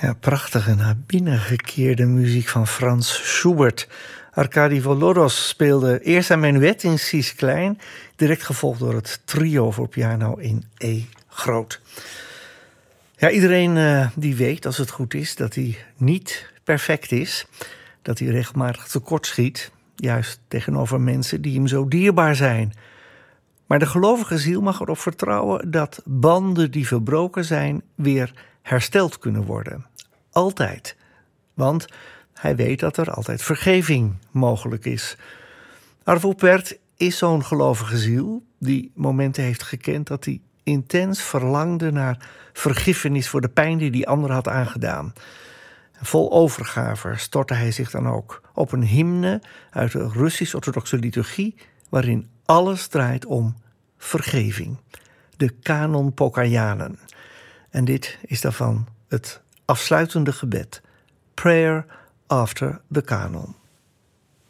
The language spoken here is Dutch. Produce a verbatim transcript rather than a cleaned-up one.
Ja, prachtige naar binnen gekeerde muziek van Franz Schubert. Arkady Volodos speelde eerst een menuet in Cis klein, direct gevolgd door het trio voor piano in E groot. Ja, iedereen uh, die weet, als het goed is, dat hij niet perfect is, dat hij regelmatig tekortschiet, juist tegenover mensen die hem zo dierbaar zijn. Maar de gelovige ziel mag erop vertrouwen dat banden die verbroken zijn weer hersteld kunnen worden. Altijd. Want hij weet dat er altijd vergeving mogelijk is. Arvo Pärt is zo'n gelovige ziel die momenten heeft gekend dat hij intens verlangde naar vergiffenis voor de pijn die die ander had aangedaan. Vol overgave stortte hij zich dan ook op een hymne uit de Russisch-orthodoxe liturgie, waarin alles draait om vergeving. De Kanon Pokajanen. En dit is daarvan het afsluitende gebed. Prayer after the Kanon.